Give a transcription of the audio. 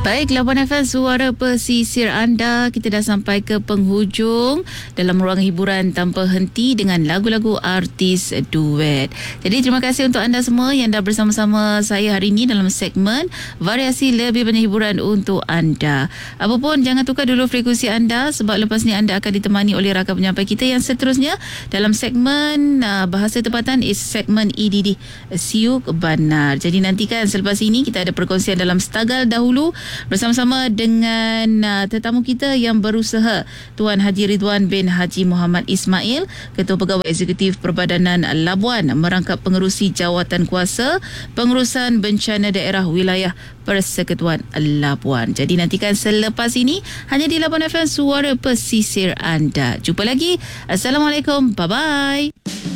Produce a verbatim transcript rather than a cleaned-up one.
Baik, Labuan F M, suara pesisir anda. Kita dah sampai ke penghujung dalam ruang hiburan tanpa henti dengan lagu-lagu artis duet. Jadi terima kasih untuk anda semua yang dah bersama-sama saya hari ini dalam segmen variasi lebih banyak hiburan untuk anda. Apapun, jangan tukar dulu frekuensi anda sebab lepas ni anda akan ditemani oleh rakan penyampai kita yang seterusnya dalam segmen uh, bahasa tempatan is segmen E D D Siuk Banar. Jadi nantikan selepas ini kita ada perkongsian dalam Setagal Dahulu bersama-sama dengan uh, tetamu kita yang berusaha, Tuan Haji Ridwan bin Haji Muhammad Ismail, Ketua Pegawai Eksekutif Perbadanan Labuan, merangkap pengerusi jawatan kuasa pengurusan bencana daerah wilayah Persekutuan Labuan. Jadi nantikan selepas ini hanya di Labuan F M, suara pesisir anda. Jumpa lagi. Assalamualaikum. Bye-bye.